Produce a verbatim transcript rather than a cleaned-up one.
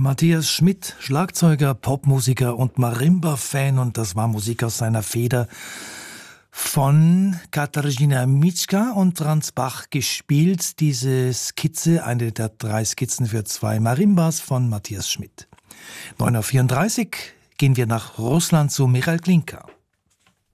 Matthias Schmidt, Schlagzeuger, Popmusiker und Marimba-Fan, und das war Musik aus seiner Feder von Katarzyna Mićka und Franz Bach gespielt. Diese Skizze, eine der drei Skizzen für zwei Marimbas von Matthias Schmidt. neun Uhr vierunddreißig gehen wir nach Russland zu Michail Glinka.